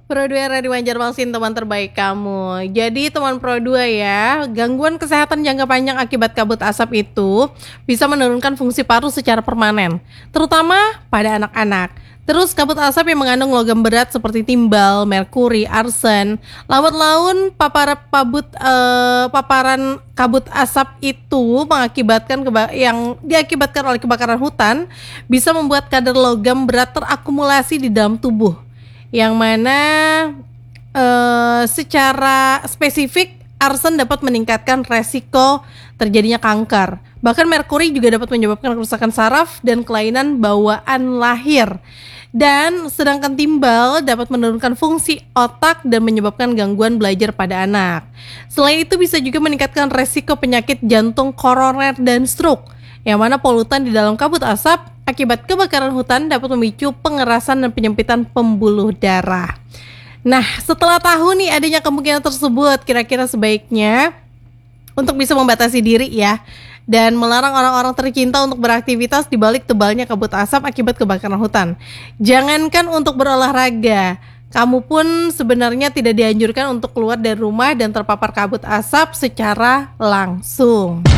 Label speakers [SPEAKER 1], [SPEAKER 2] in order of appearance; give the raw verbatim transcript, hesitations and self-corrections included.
[SPEAKER 1] Pro dua Radio Banjarmasin, teman terbaik kamu. Jadi teman Pro dua ya, gangguan kesehatan jangka panjang akibat kabut asap itu bisa menurunkan fungsi paru secara permanen, terutama pada anak-anak. Terus kabut asap yang mengandung logam berat seperti timbal, merkuri, arsen, lambat laun papar pabut eh, paparan kabut asap itu mengakibatkan keba- yang diakibatkan oleh kebakaran hutan bisa membuat kadar logam berat terakumulasi di dalam tubuh, yang mana uh, secara spesifik arsen dapat meningkatkan resiko terjadinya kanker. Bahkan merkuri juga dapat menyebabkan kerusakan saraf dan kelainan bawaan lahir. Dan sedangkan timbal dapat menurunkan fungsi otak dan menyebabkan gangguan belajar pada anak. Selain itu bisa juga meningkatkan resiko penyakit jantung koroner dan stroke, yang mana polutan di dalam kabut asap akibat kebakaran hutan dapat memicu pengerasan dan penyempitan pembuluh darah. Nah, setelah tahu nih adanya kemungkinan tersebut, kira-kira sebaiknya untuk bisa membatasi diri ya, dan melarang orang-orang tercinta untuk beraktivitas di balik tebalnya kabut asap akibat kebakaran hutan. Jangankan untuk berolahraga, kamu pun sebenarnya tidak dianjurkan untuk keluar dari rumah dan terpapar kabut asap secara langsung.